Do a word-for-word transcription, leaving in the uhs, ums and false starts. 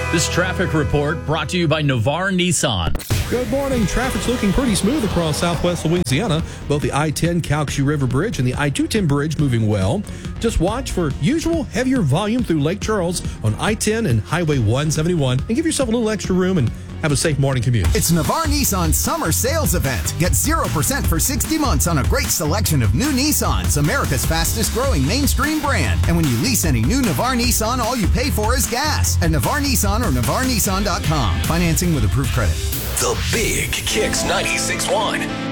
This traffic report brought to you by Navarre Nissan. Good morning. Traffic's looking pretty smooth across southwest Louisiana. Both the I ten Calcasieu River Bridge and the I two ten bridge moving well. Just watch for usual heavier volume through Lake Charles on I ten and Highway one seventy-one, and give yourself a little extra room and have a safe morning commute. It's Navarre Nissan's summer sales event. Get zero percent for sixty months on a great selection of new Nissans, America's fastest growing mainstream brand. And when you lease any new Navarre Nissan, all you pay for is gas. At Navarre Nissan or Navarre Nissan dot com. Financing with approved credit. The Big Kicks ninety-six point one.